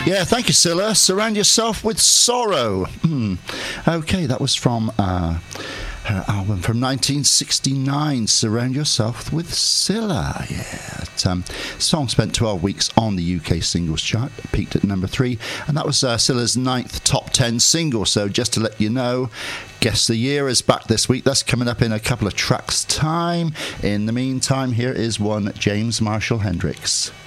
Yeah, thank you, Cilla. Surround Yourself with Sorrow. Okay, that was from her album from 1969, Surround Yourself with Cilla. Yeah, song spent 12 weeks on the UK singles chart, peaked at number 3, and that was Cilla's 9th top 10 single. So just to let you know, Guess the Year is back this week. That's coming up in a couple of tracks' time. In the meantime, here is one James Marshall Hendricks.